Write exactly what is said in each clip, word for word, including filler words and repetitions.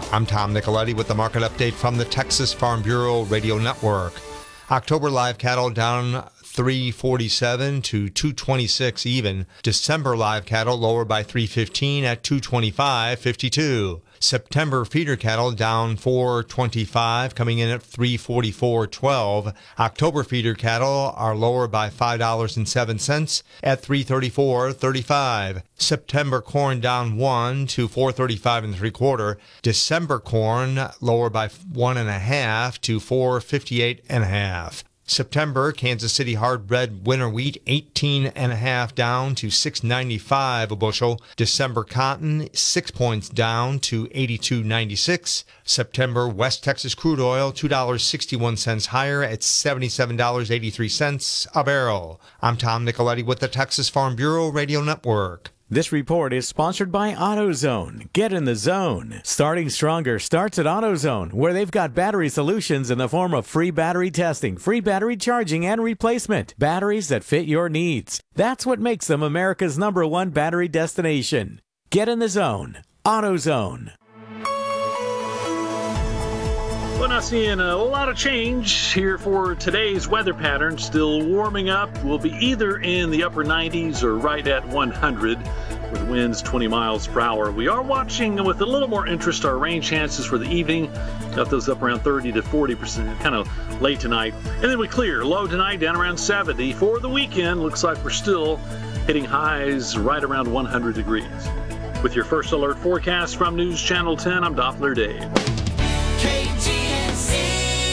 I'm Tom Nicoletti with the market update from the Texas Farm Bureau Radio Network. October live cattle down three forty-seven to two twenty-six even. December live cattle lower by three fifteen at two twenty-five fifty-two. September feeder cattle down four twenty-five, coming in at three forty-four twelve. October feeder cattle are lower by five dollars and seven cents at three thirty-four thirty-five. September corn down one to four thirty-five and three quarter. December corn lower by one and a half to four fifty-eight and a half. September Kansas City hard red winter wheat eighteen and a half down to six ninety-five a bushel. December cotton six points down to eighty-two ninety-six. September West Texas crude oil two dollars and sixty-one cents higher at seventy-seven dollars and eighty-three cents a barrel. I'm Tom Nicoletti with the Texas Farm Bureau Radio Network. This report is sponsored by AutoZone. Get in the zone. Starting Stronger starts at AutoZone, where they've got battery solutions in the form of free battery testing, free battery charging, and replacement. Batteries that fit your needs. That's what makes them America's number one battery destination. Get in the zone. AutoZone. We're not seeing a lot of change here for today's weather pattern. Still warming up. We'll be either in the upper nineties or right at one hundred with winds twenty miles per hour. We are watching with a little more interest our rain chances for the evening. Got those up around thirty to forty percent, kind of late tonight. And then we clear. Low tonight down around seventy. For the weekend, looks like we're still hitting highs right around one hundred degrees. With your first alert forecast from News Channel ten, I'm Doppler Dave. K G N C.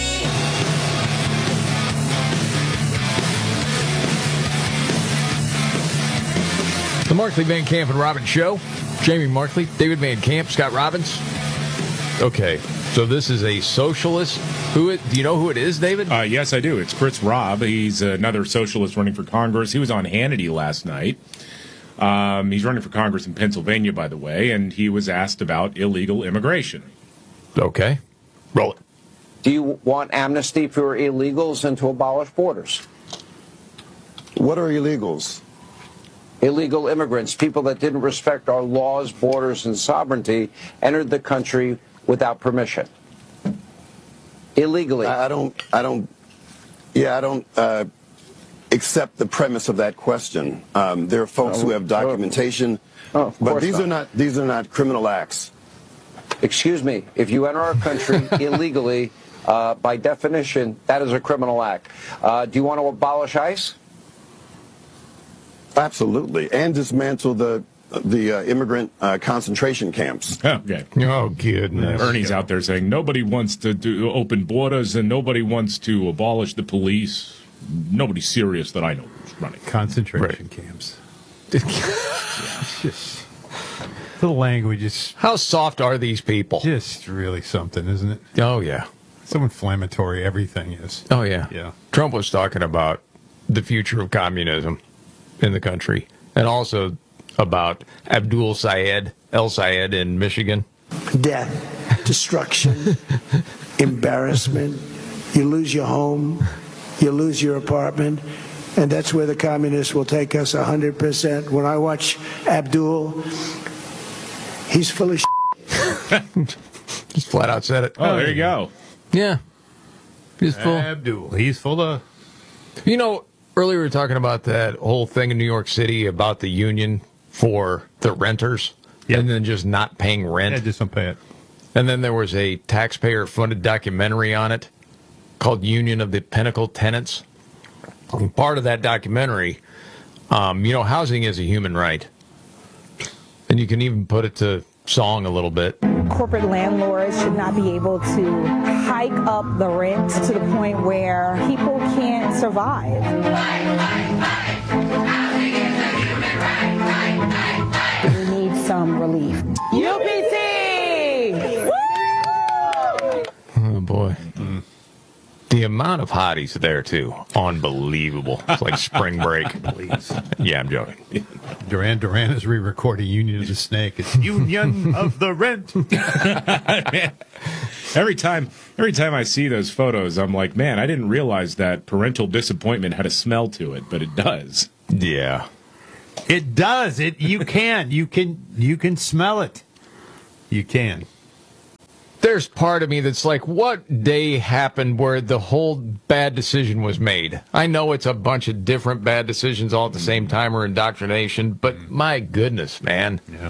The Markley, Van Camp, and Robbins Show. Jamie Markley, David Van Camp, Scott Robbins. Okay, so this is a socialist. Who it, do you know who it is, David? Uh, yes, I do. It's Chris Robb. He's another socialist running for Congress. He was on Hannity last night. Um, he's running for Congress in Pennsylvania, by the way, and he was asked about illegal immigration. Okay, roll it. Do you want amnesty for illegals and to abolish borders? What are illegals? Illegal immigrants, people that didn't respect our laws, borders, and sovereignty, entered the country without permission. Illegally. I don't, I don't, yeah, I don't uh, accept the premise of that question. Um, there are folks oh, who have documentation, oh, but these not. are not, these are not criminal acts. Excuse me, if you enter our country illegally, uh, by definition, that is a criminal act. Uh, do you want to abolish ICE? Absolutely, and dismantle the the uh, immigrant uh, concentration camps. Okay. Oh, goodness. Ernie's out there saying nobody wants to do open borders and nobody wants to abolish the police. Nobody serious that I know is running. Concentration right. camps. Just, the language is... How soft are these people? Just really something, isn't it? Oh, yeah. So inflammatory everything is. Oh, yeah. Yeah. Trump was talking about the future of communism in the country, and also about Abdul Sayed, El Sayed in Michigan. Death, destruction, embarrassment. You lose your home, you lose your apartment, and that's where the communists will take us one hundred percent. When I watch Abdul, he's full of shit. Just flat out said it. Oh, there you go. Yeah. He's full. Abdul, he's full of... You know, earlier we were talking about that whole thing in New York City about the union for the renters, yep. and then just not paying rent. Yeah, just don't pay it. And then there was a taxpayer-funded documentary on it called Union of the Pinnacle Tenants. And part of that documentary, um, you know, housing is a human right. And you can even put it to song a little bit. Corporate landlords should not be able to hike up the rent to the point where people can't survive. We need some relief. U P C! Oh, boy. Mm. The amount of hotties there, too. Unbelievable. It's like spring break. Please. Yeah, I'm joking. Duran Duran is re-recording Union of the Snake. It's Union of the Rent. Man, every time, every time I see those photos, I'm like, man, I didn't realize that parental disappointment had a smell to it, but it does. Yeah. It does. It. You can. You can. You can smell it. You can. there's part of me that's like, what day happened where the whole bad decision was made? I know it's a bunch of different bad decisions all at the same time or indoctrination, but my goodness, man. Yeah.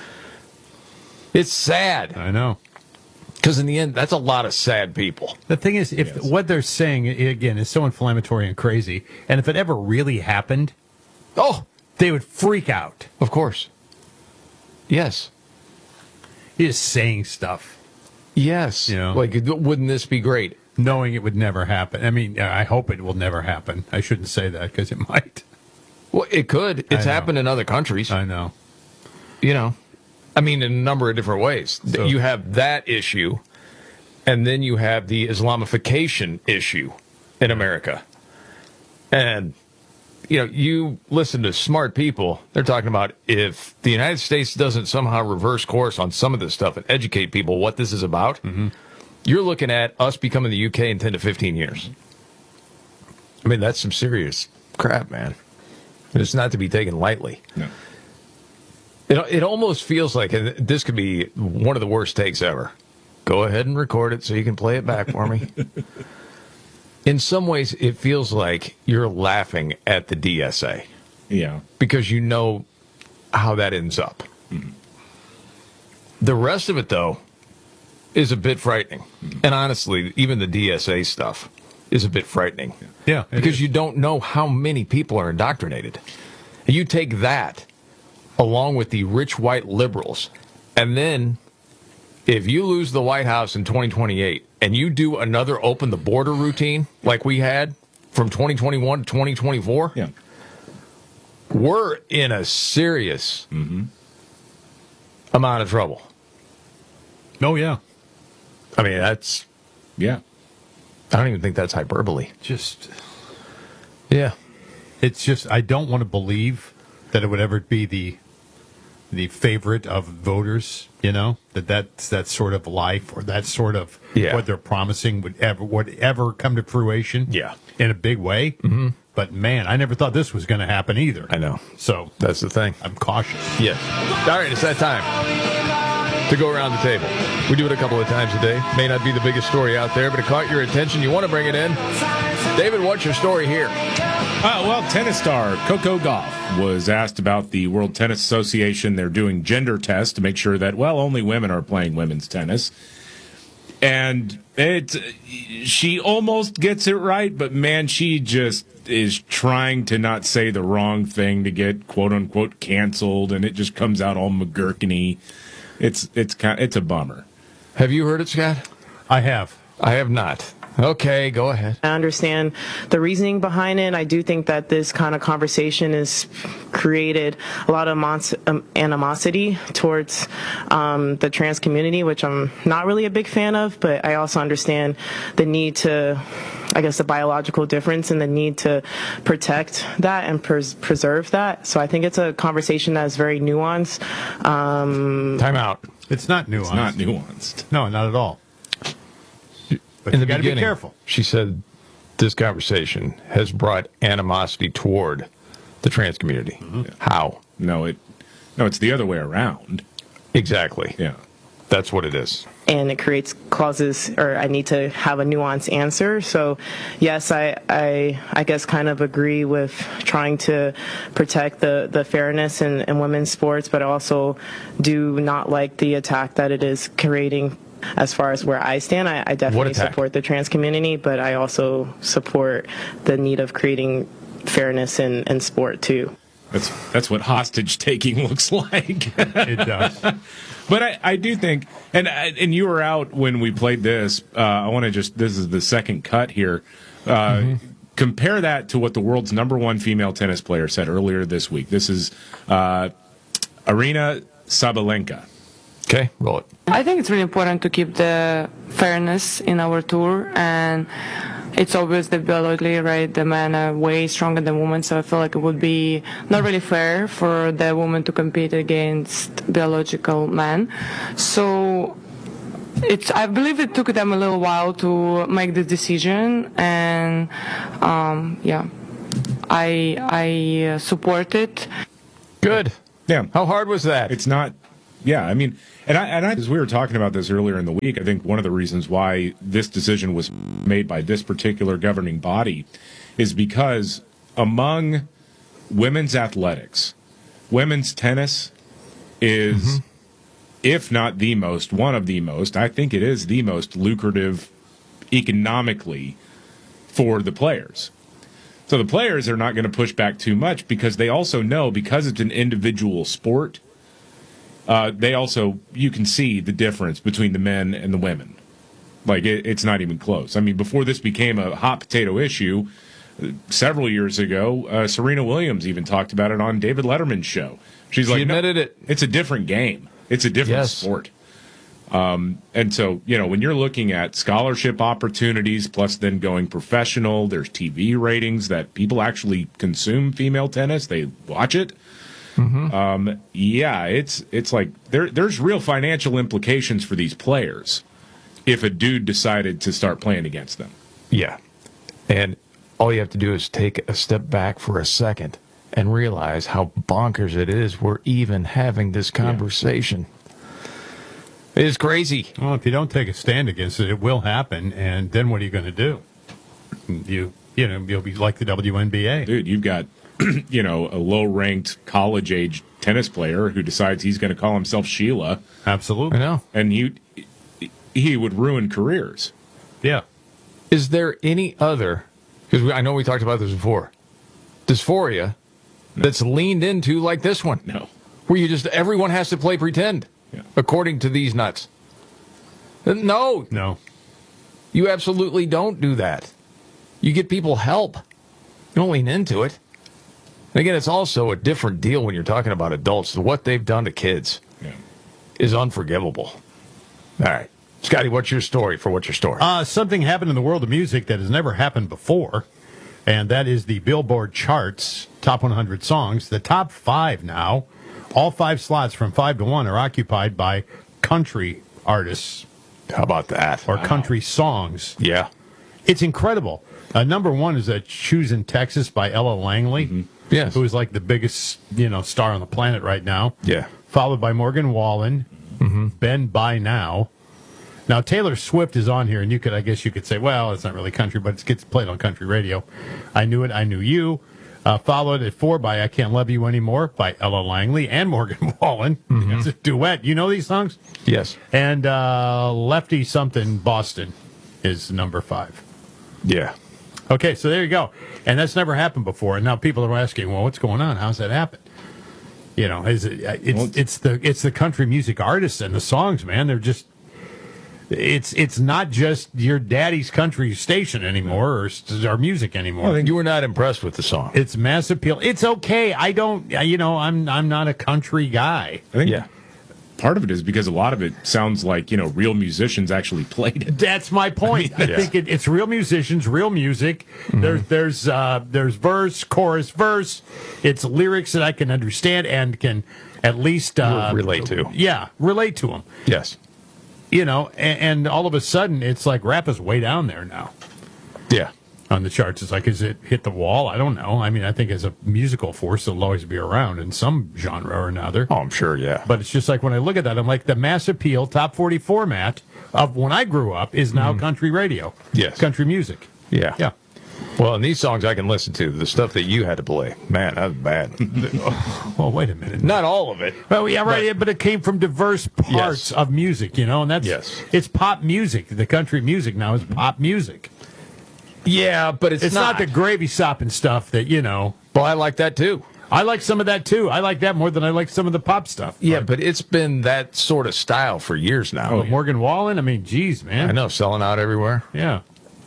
It's sad. I know. Because in the end, that's a lot of sad people. The thing is, if Yes. what they're saying, again, is so inflammatory and crazy, and if it ever really happened, oh, they would freak out. Of course. Yes. He's just saying stuff. Yes. You know? Like, wouldn't this be great? Knowing it would never happen. I mean, I hope it will never happen. I shouldn't say that because it might. Well, it could. It's I know. happened in other countries. I know. You know, I mean, in a number of different ways. So- you have that issue, and then you have the Islamification issue in America. And, you know, you listen to smart people, they're talking about if the United States doesn't somehow reverse course on some of this stuff and educate people what this is about, Mm-hmm. you're looking at us becoming the U K in ten to fifteen years. I mean, that's some serious crap, man. It's not to be taken lightly. No. It, it almost feels like, and this could be one of the worst takes ever. Go ahead and record it so you can play it back for me. In some ways, it feels like you're laughing at the D S A. Yeah. Because you know how that ends up. Mm-hmm. The rest of it, though, is a bit frightening. Mm-hmm. And honestly, even the D S A stuff is a bit frightening. Yeah. Because is. you don't know how many people are indoctrinated. And you take that along with the rich white liberals, and then if you lose the White House in twenty twenty-eight and you do another open the border routine like we had from twenty twenty-one to twenty twenty-four, Yeah. we're in a serious Mm-hmm. amount of trouble. Oh, yeah. I mean, that's, Yeah. I don't even think that's hyperbole. Just, Yeah. it's just, I don't want to believe that it would ever be the the favorite of voters, you know, that that's that sort of life or that sort of Yeah. what they're promising would ever would ever come to fruition. Yeah. In a big way. Mm-hmm. But man, I never thought this was going to happen either. I know. So That's the thing. I'm cautious. Yes. All right, it's that time to go around the table. We do it a couple of times a day. May not be the biggest story out there, but it caught your attention. You want to bring it in. David, what's your story here? Uh, well, tennis star Coco Gauff was asked about the World Tennis Association. They're doing gender tests to make sure that, well, only women are playing women's tennis. And it, she almost gets it right, but man, she just is trying to not say the wrong thing to get quote unquote canceled, and it just comes out all McGurkany. It's it's kind it's a bummer. Have you heard it, Scott? I have. I have not. Okay, go ahead. I understand the reasoning behind it. I do think that this kind of conversation has created a lot of mons- um, animosity towards um, the trans community, which I'm not really a big fan of, but I also understand the need to, I guess, the biological difference and the need to protect that and pres- preserve that. So I think it's a conversation that is very nuanced. Um, Time out. It's not nuanced. It's not nuanced. No, not at all. But In you the got to be beginning, careful. she said this conversation has brought animosity toward the trans community. Mm-hmm. How? No, it no, it's the other way around. Exactly. Yeah. That's what it is. and it creates clauses, or I need to have a nuanced answer. So yes, I, I, I guess kind of agree with trying to protect the, the fairness in, in women's sports, but I also do not like the attack that it is creating. As far as where I stand, I, I definitely support the trans community, but I also support the need of creating fairness in, in sport too. That's that's what hostage taking looks like. It does. But I, I do think, and and you were out when we played this. Uh, I want to just, this is the second cut here. Uh, mm-hmm. Compare that to what the world's number one female tennis player said earlier this week. This is uh, Arina Sabalenka. Okay, roll it. I think it's really important to keep the fairness in our tour, and it's obvious that biologically, right, the men are way stronger than women, so I feel like it would be not really fair for the woman to compete against biological men. So it's, I believe it took them a little while to make the decision, and um, yeah, I I uh, support it. Good. Yeah. How hard was that? It's not Yeah, I mean, and I, and I, as we were talking about this earlier in the week, I think one of the reasons why this decision was made by this particular governing body is because among women's athletics, women's tennis is, mm-hmm. if not the most, one of the most, I think it is the most lucrative economically for the players. So the players are not going to push back too much because they also know, because it's an individual sport, uh, they also, you can see the difference between the men and the women. Like, it, it's not even close. I mean, before this became a hot potato issue, several years ago, uh, Serena Williams even talked about it on David Letterman's show. She's she like, admitted no, it. It's a different game. It's a different yes. sport. Um, and so, you know, when you're looking at scholarship opportunities, plus then going professional, there's T V ratings that people actually consume female tennis. They watch it. Mm-hmm. Um, yeah, it's it's like there there's real financial implications for these players if a dude decided to start playing against them. Yeah. And all you have to do is take a step back for a second and realize how bonkers it is we're even having this conversation. Yeah. It's crazy. Well, if you don't take a stand against it, it will happen, and then what are you going to do? You, you know, you'll be like the W N B A. Dude, you've got, you know, a low-ranked college-age tennis player who decides he's going to call himself Sheila. Absolutely. I know. And he, he would ruin careers. Yeah. Is there any other, because I know we talked about this before, dysphoria that's leaned into like this one? No. Where you just, everyone has to play pretend. Yeah. According to these nuts. No. No. You absolutely don't do that. You get people help. You don't lean into it. And again, it's also a different deal when you're talking about adults. What they've done to kids yeah. is unforgivable. All right. Scotty, what's your story for what's your story? Uh, something happened in the world of music that has never happened before, and that is the Billboard charts, top one hundred songs. The top five now. All five slots from five to one are occupied by country artists. How about that? Or wow. country songs. Yeah. It's incredible. Uh, number one is a Choosing Texas by Ella Langley. Mm-hmm. Yes. Who is like the biggest, you know, star on the planet right now. Yeah. Followed by Morgan Wallen. Mm-hmm. Ben By Now. Now, Taylor Swift is on here, and you could, I guess you could say, well, it's not really country, but it gets played on country radio. I Knew It, I Knew You. Uh, followed at four by I Can't Love You Anymore by Ella Langley and Morgan Wallen. Mm-hmm. It's a duet. You know these songs? Yes. And uh, Lefty Something Boston is number five. Yeah. Okay, so there you go. And that's never happened before. And now people are asking, well, what's going on? How's that happen? You know, is it, it's, well, it's the it's the country music artists and the songs, man. They're just It's it's not just your daddy's country station anymore, or our music anymore. I think you were not impressed with the song. It's mass appeal. It's okay. I don't. You know, I'm I'm not a country guy. I think yeah. part of it is because a lot of it sounds like, you know, real musicians actually played it. That's my point. I, mean, I yeah. think it, it's real musicians, real music. Mm-hmm. There's there's uh, there's verse, chorus, verse. It's lyrics that I can understand and can at least uh, relate to. Yeah, relate to them. Yes. You know, and, and all of a sudden, it's like rap is way down there now. Yeah. On the charts. It's like, is it hit the wall? I don't know. I mean, I think as a musical force, it'll always be around in some genre or another. Oh, I'm sure, yeah. But it's just like when I look at that, I'm like, the mass appeal top forty format of when I grew up is now mm-hmm. country radio. Yes. Country music. Yeah. Yeah. Well, and these songs I can listen to. The stuff that you had to play, man, that was bad. Well, wait a minute. Not all of it. Well, yeah, right. But, but it came from diverse parts yes. of music, you know, and that's yes. it's pop music. The country music now is pop music. Yeah, but it's, it's not. not the gravy sopping stuff that you know. Well, I like that too. I like some of that too. I like that more than I like some of the pop stuff. Yeah, but, but it's been that sort of style for years now. Oh, yeah. Morgan Wallen. I mean, geez, man. I know, selling out everywhere. Yeah.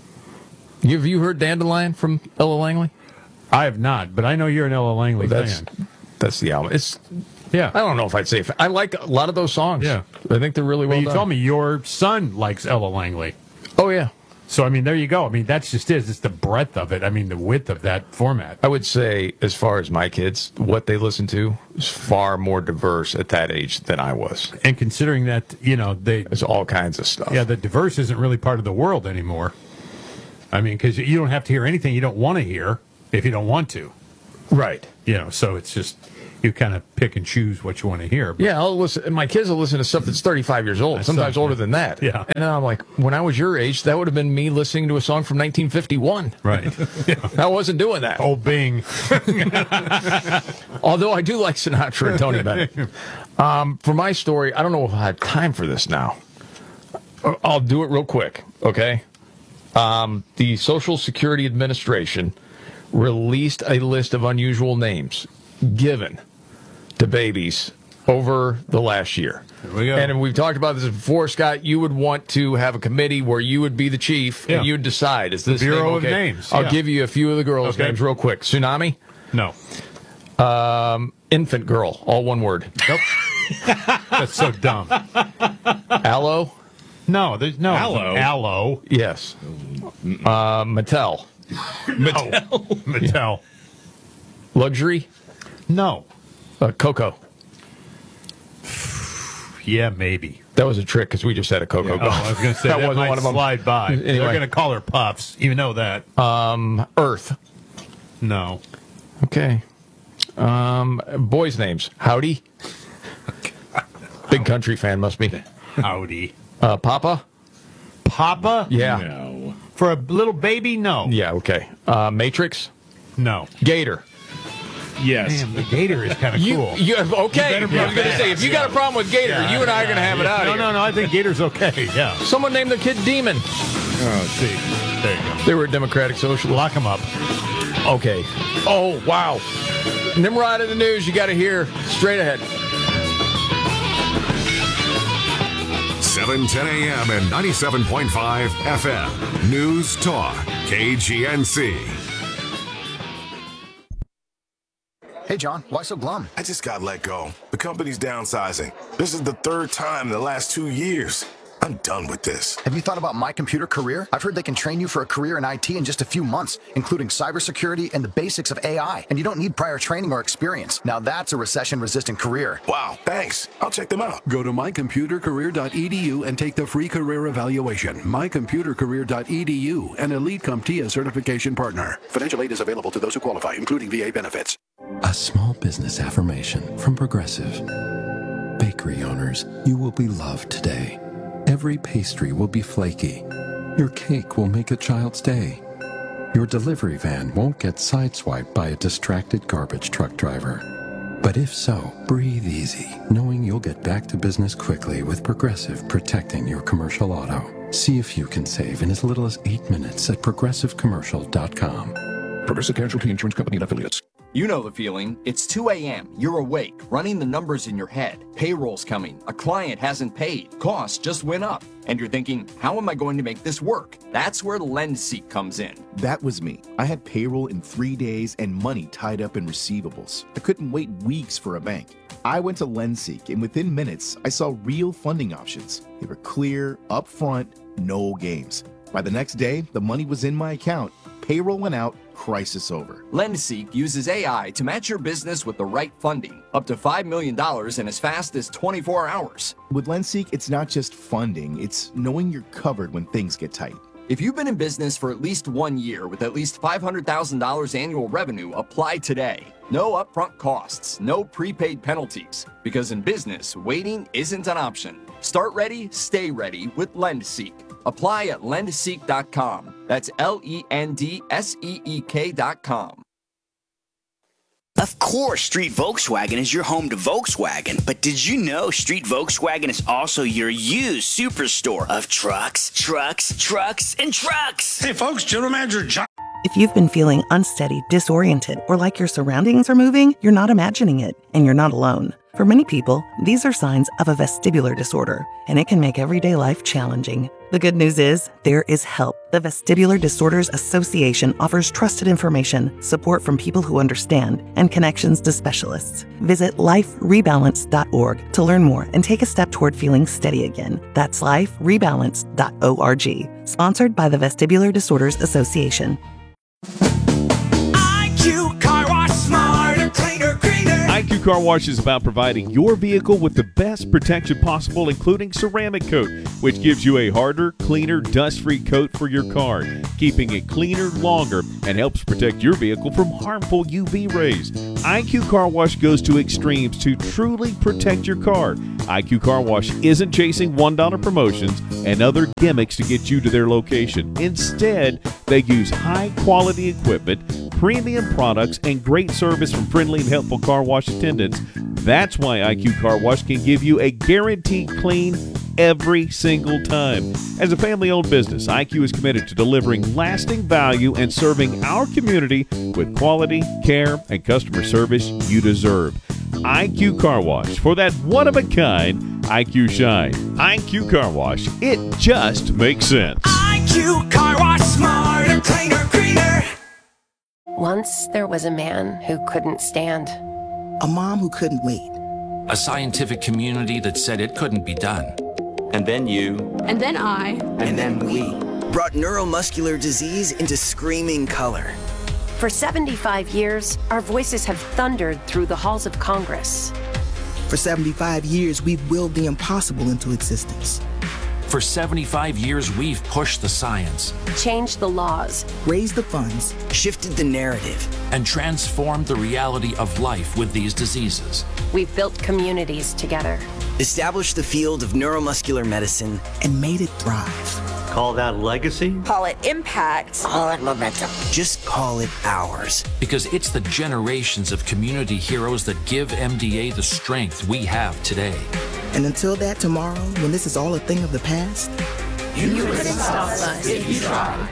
You, have you heard Dandelion from Ella Langley? I have not, but I know you're an Ella Langley well, that's, fan. That's the album. It's yeah. I don't know if I'd say I like a lot of those songs. Yeah, I think they're really well but you done. told me your son likes Ella Langley. Oh yeah. So I mean, there you go. I mean, that's just it. It's the breadth of it. I mean, the width of that format. I would say, as far as my kids, what they listen to is far more diverse at that age than I was. And considering that, you know, they there's all kinds of stuff. Yeah, the diverse isn't really part of the world anymore. I mean, because you don't have to hear anything you don't want to hear if you don't want to. Right. You know, so it's just, you kind of pick and choose what you want to hear. Yeah, I'll listen. My kids will listen to stuff that's thirty-five years old, sometimes older than that. Yeah. And I'm like, when I was your age, that would have been me listening to a song from nineteen fifty-one. Right. I wasn't doing that. Oh, Bing. Although I do like Sinatra and Tony Bennett. Um, for my story, I don't know if I have time for this now. I'll do it real quick, okay? Um, the Social Security Administration released a list of unusual names given to babies over the last year. Here we go. And we've talked about this before, Scott. You would want to have a committee where you would be the chief Yeah. and you'd decide, is this The Bureau name of okay? Names, I'll yeah. give you a few of the girls' Okay. names real quick. Tsunami? No. Um, infant girl, all one word. Nope. That's so dumb. Aloe? No, there's no Aloe? Aloe. Yes. Uh, Mattel. Mattel. Mattel. Luxury? No. Uh, Coco. Yeah, maybe. That was a trick because we just had a Coco. Oh, I was going to say that, wasn't might one of them. slide by. Anyway. They're going to call her Puffs. You know that. Um, Earth. No. Okay. Um, boys' names. Howdy. Big country fan must be. Howdy. Uh, Papa. Papa? Yeah. No. For a little baby? No. Yeah. Okay. Uh, Matrix. No. Gator. Yes. Damn, the gator is kind of You, cool. you okay? You I better was going to say, if you got a problem with Gator, Yeah, you and I are going to have it out no, here. No, no, no. I think Gator's okay. Yeah. Someone named their kid Demon. Oh, see. There you go. They were a Democratic Socialist. Lock him up. Okay. Oh, wow. Nimrod in the news, you got to hear straight ahead. seven ten a.m. and ninety-seven point five F M. News Talk, K G N C. Hey, John, why so glum? I just got let go. The company's downsizing. This is the third time in the last two years. I'm done with this. Have you thought about My Computer Career? I've heard they can train you for a career in I T in just a few months, including cybersecurity and the basics of A I. And you don't need prior training or experience. Now that's a recession-resistant career. Wow, thanks. I'll check them out. Go to my computer career dot e d u and take the free career evaluation. my computer career dot e d u, an Elite CompTIA certification partner. Financial aid is available to those who qualify, including V A benefits. A small business affirmation from Progressive. Bakery owners, you will be loved today. Every pastry will be flaky. Your cake will make a child's day. Your delivery van won't get sideswiped by a distracted garbage truck driver. But if so, breathe easy, knowing you'll get back to business quickly with Progressive protecting your commercial auto. See if you can save in as little as eight minutes at progressive commercial dot com. Progressive Casualty Insurance Company and Affiliates. You know the feeling. It's two a.m. You're awake, running the numbers in your head. Payroll's coming. A client hasn't paid. Costs just went up. And you're thinking, how am I going to make this work? That's where LendSeek comes in. That was me. I had payroll in three days and money tied up in receivables. I couldn't wait weeks for a bank. I went to LendSeek, and within minutes, I saw real funding options. They were clear, upfront, no games. By the next day, the money was in my account. Payroll went out, crisis over. LendSeek uses A I to match your business with the right funding, up to five million dollars in as fast as twenty-four hours. With LendSeek, it's not just funding, it's knowing you're covered when things get tight. If you've been in business for at least one year with at least five hundred thousand dollars annual revenue, apply today. No upfront costs, no prepaid penalties, because in business, waiting isn't an option. Start ready, stay ready with LendSeek. Apply at lend seek dot com. That's L E N D S E E K dot com. Of course, Street Volkswagen is your home to Volkswagen, but did you know Street Volkswagen is also your used superstore of trucks, trucks, trucks, and trucks? Hey folks, General Manager John. If you've been feeling unsteady, disoriented, or like your surroundings are moving, you're not imagining it, and you're not alone. For many people, these are signs of a vestibular disorder, and it can make everyday life challenging. The good news is, there is help. The Vestibular Disorders Association offers trusted information, support from people who understand, and connections to specialists. Visit life rebalance dot org to learn more and take a step toward feeling steady again. That's life rebalance dot org. Sponsored by the Vestibular Disorders Association. I Q Car Wash, smarter, cleaner, greener. I Q Car Wash is about providing your vehicle with the best protection possible, including ceramic coat, which gives you a harder, cleaner, dust-free coat for your car, keeping it cleaner longer and helps protect your vehicle from harmful U V rays. I Q Car Wash goes to extremes to truly protect your car. I Q Car Wash isn't chasing one dollar promotions and other gimmicks to get you to their location. Instead, they use high-quality equipment, premium products, and great service from friendly and helpful car wash attendants. That's why I Q Car Wash can give you a guaranteed clean every single time. As a family-owned business, I Q is committed to delivering lasting value and serving our community with quality, care, and customer service you deserve. I Q Car Wash, for that one-of-a-kind I Q shine. I Q Car Wash, it just makes sense. I Q Car Wash, smarter, cleaner, greener. Once there was a man who couldn't stand. A mom who couldn't wait. A scientific community that said it couldn't be done. And then you. And then I. And, and then, then we. Brought neuromuscular disease into screaming color. For seventy-five years, our voices have thundered through the halls of Congress. For seventy-five years, we've willed the impossible into existence. For seventy-five years, we've pushed the science, changed the laws, raised the funds, shifted the narrative, and transformed the reality of life with these diseases. We've built communities together, established the field of neuromuscular medicine, and made it thrive. Call that legacy? Call it impact. Call it momentum. Just call it ours. Because it's the generations of community heroes that give M D A the strength we have today. And until that tomorrow, when this is all a thing of the past, you, you couldn't stop us if you tried.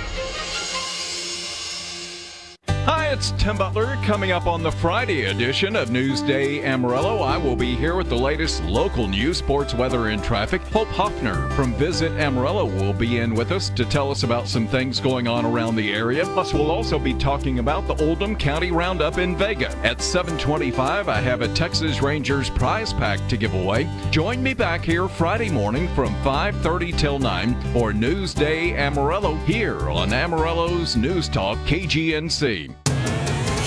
Hi, it's Tim Butler. Coming up on the Friday edition of Newsday Amarillo, I will be here with the latest local news, sports, weather, and traffic. Hope Hoffner from Visit Amarillo will be in with us to tell us about some things going on around the area. Plus, we'll also be talking about the Oldham County Roundup in Vega. At seven twenty-five, I have a Texas Rangers prize pack to give away. Join me back here Friday morning from five thirty till nine for Newsday Amarillo here on Amarillo's News Talk K G N C.